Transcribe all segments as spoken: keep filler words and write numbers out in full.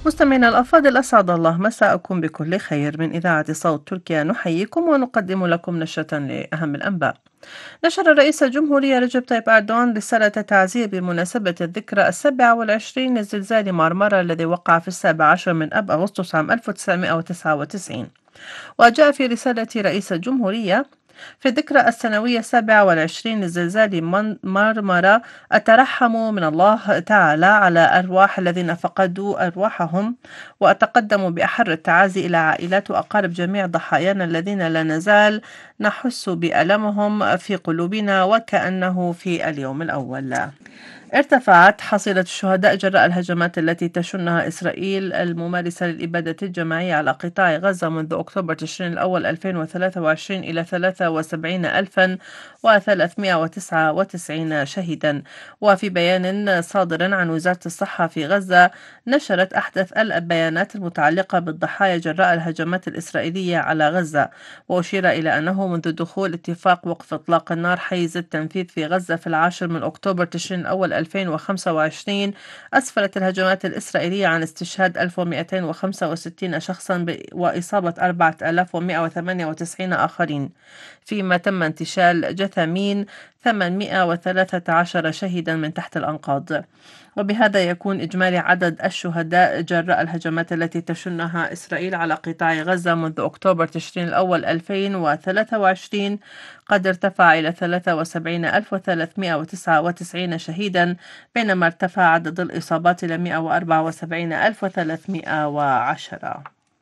مستمعينا الأفاضل، أسعد الله مساءكم بكل خير. من إذاعة صوت تركيا نحييكم ونقدم لكم نشرة لأهم الأنباء. نشر رئيس الجمهورية رجب طيب أردوغان رسالة تعزية بمناسبة الذكرى السابعة والعشرين لزلزال مارمارا الذي وقع في السابع عشر من أب أغسطس عام ألف وتسعمائة وتسعة وتسعين. وجاء في رسالة رئيس الجمهورية: في الذكرى السنوية السابعة والعشرين لزلزال من- مارمارا، أترحم من الله تعالى على أرواح الذين فقدوا أرواحهم، وأتقدم بأحر التعازي إلى عائلات وأقارب جميع ضحايانا الذين لا نزال نحس بألمهم في قلوبنا وكأنه في اليوم الأول. ارتفعت حصيلة الشهداء جراء الهجمات التي تشنها إسرائيل الممارسة للإبادة الجماعية على قطاع غزة منذ أكتوبر تشرين الأول ألفين وثلاثة وعشرين إلى ثلاثة وسبعين ألفا وثلاثمائة وتسعة وتسعين شهيدا. وفي بيان صادر عن وزارة الصحة في غزة، نشرت أحدث البيانات المتعلقة بالضحايا جراء الهجمات الإسرائيلية على غزة، وأشير إلى أنه منذ دخول اتفاق وقف إطلاق النار حيز التنفيذ في غزة في العاشر من أكتوبر تشرين الأول ألفين وخمسة وعشرين، أسفرت الهجمات الإسرائيلية عن استشهاد ألف ومئتين وخمسة وستين شخصا ب- وإصابة أربعة آلاف ومئة وثمانية وتسعين آخرين، فيما تم انتشال جثامين ثمانمائة وثلاثة عشر شهيدا من تحت الأنقاض. وبهذا يكون إجمالي عدد الشهداء جراء الهجمات التي تشنها إسرائيل على قطاع غزة منذ أكتوبر تشرين الأول ألفين وثلاثة وعشرين قد ارتفع إلى ثلاثة وسبعين ألف وثلاثمائة وتسعة وتسعين شهيدا، بينما ارتفع عدد الإصابات إلى مئة وأربعة وسبعين ألف وثلاثمائة وعشرة.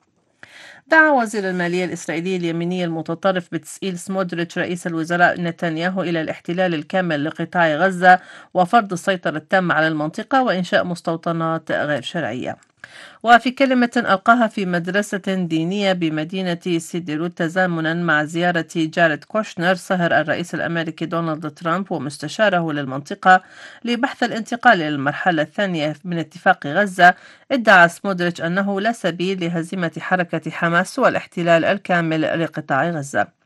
دعا وزير المالية الإسرائيلي اليميني المتطرف بتسئيل سموتريتش رئيس الوزراء نتنياهو إلى الاحتلال الكامل لقطاع غزة وفرض السيطرة التامة على المنطقة وإنشاء مستوطنات غير شرعية. وفي كلمة ألقاها في مدرسة دينية بمدينة سيديروت تزامنا مع زيارة جاريد كوشنر صهر الرئيس الأمريكي دونالد ترامب ومستشاره للمنطقة لبحث الانتقال إلى المرحلة الثانية من اتفاق غزة، ادعى سموتريتش أنه لا سبيل لهزيمة حركة حماس والاحتلال الكامل لقطاع غزة.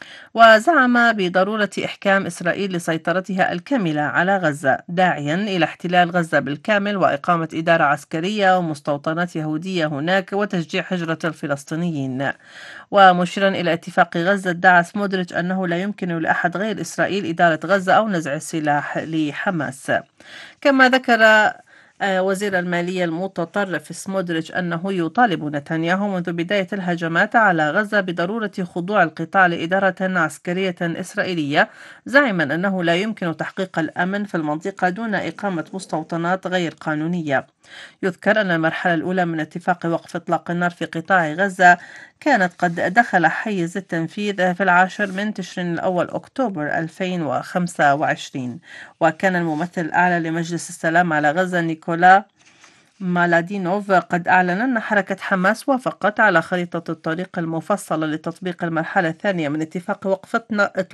وزعم بضرورة إحكام إسرائيل لسيطرتها الكاملة على غزة، داعيا إلى احتلال غزة بالكامل وإقامة إدارة عسكرية ومستوطنات يهودية هناك وتشجيع هجرة الفلسطينيين. ومشيرا إلى اتفاق غزة، ادعى سموتريتش أنه لا يمكن لأحد غير إسرائيل إدارة غزة أو نزع السلاح لحماس. كما ذكر آه، وزير المالية المتطرف سموتريتش أنه يطالب نتنياهو منذ بداية الهجمات على غزة بضرورة خضوع القطاع لإدارة عسكرية إسرائيلية، زاعما أنه لا يمكن تحقيق الأمن في المنطقة دون إقامة مستوطنات غير قانونية. يذكر أن المرحلة الأولى من اتفاق وقف إطلاق النار في قطاع غزة كانت قد دخل حيز التنفيذ في العاشر من تشرين الأول أكتوبر ألفين وخمسة وعشرين. وكان الممثل الأعلى لمجلس السلام على غزة نيكولا مالادينوف قد أعلن أن حركة حماس وافقت على خريطة الطريق المفصلة لتطبيق المرحلة الثانية من اتفاق وقف